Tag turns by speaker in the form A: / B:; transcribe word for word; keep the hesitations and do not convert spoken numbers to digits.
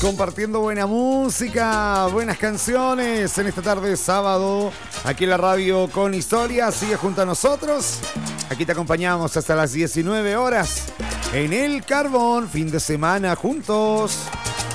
A: Compartiendo buena música, buenas canciones en esta tarde de sábado, aquí en la radio con historia. Sigue junto a nosotros. Aquí te acompañamos hasta las diecinueve horas en El Carbón, fin de semana juntos.